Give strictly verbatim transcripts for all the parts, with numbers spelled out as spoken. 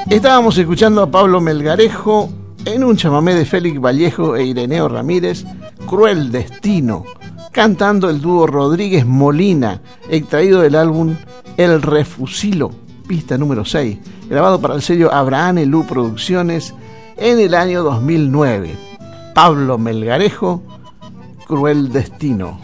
Estábamos escuchando a Pablo Melgarejo en un chamamé de Félix Vallejo e Ireneo Ramírez, Cruel Destino, cantando el dúo Rodríguez Molina, extraído del álbum El Refusilo, pista número seis, grabado para el sello Abraham Elú Producciones en el año dos mil nueve. Pablo Melgarejo, Cruel Destino.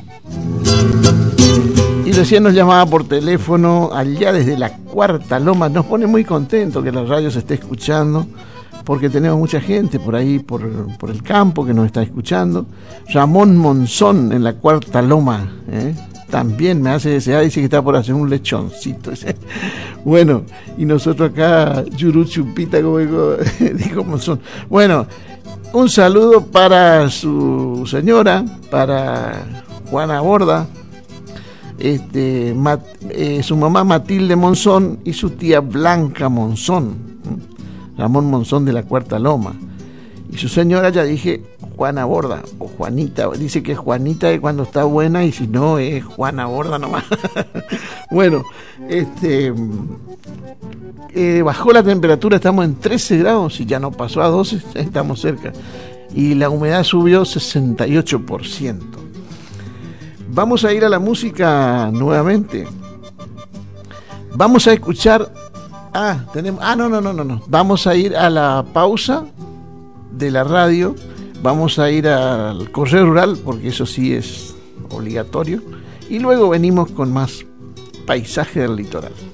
Y recién nos llamaba por teléfono allá desde la Cuarta Loma. Nos pone muy contento que la radio se esté escuchando, porque tenemos mucha gente por ahí, por, por el campo, que nos está escuchando. Ramón Monzón en la Cuarta Loma, ¿eh? También me hace desear, dice que está por hacer un lechoncito. Bueno, y nosotros acá, Yuruchupita, como dijo, dijo Monzón. Bueno, un saludo para su señora, para Juana Borda, este, Mat, eh, su mamá Matilde Monzón y su tía Blanca Monzón, Ramón Monzón de la Cuarta Loma. Y su señora, ya dije, Juana Borda, o Juanita, dice que Juanita es cuando está buena y si no es Juana Borda nomás. Bueno, este, eh, bajó la temperatura, estamos en trece grados y ya no pasó a doce, estamos cerca. Y la humedad subió sesenta y ocho por ciento. Vamos a ir a la música nuevamente. Vamos a escuchar. Ah, tenemos. Ah, no, no, no, no, no. Vamos a ir a la pausa de la radio. Vamos a ir al correo rural, porque eso sí es obligatorio. Y luego venimos con más paisaje del litoral.